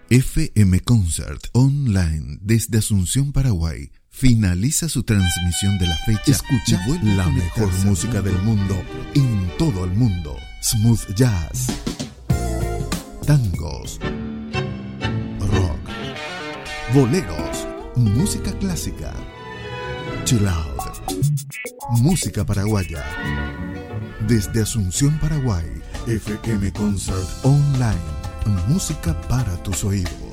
FM Concert Online desde Asunción, Paraguay, finaliza su transmisión de la fecha. Escucha la mejor música del mundo en todo el mundo. Smooth jazz, tangos, rock, boleros, música clásica, chill out, música paraguaya. Desde Asunción, Paraguay, FM Concert Online. Música para tus oídos.